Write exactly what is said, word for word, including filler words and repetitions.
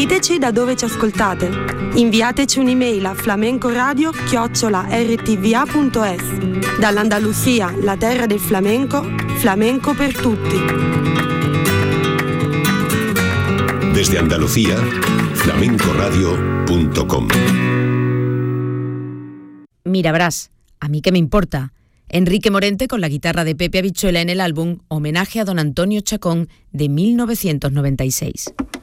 Diteci da dove ci ascoltate. Inviateci un'email a flamencoradio chiocciola erre ti vi a punto es. Dall'Andalusia, la terra del flamenco, flamenco per tutti. Desde Andalucía, flamencoradio punto com. Mira, Brás, a mí qué me importa. Enrique Morente con la guitarra de Pepe Habichuela en el álbum Homenaje a Don Antonio Chacón de mil novecientos noventa y seis.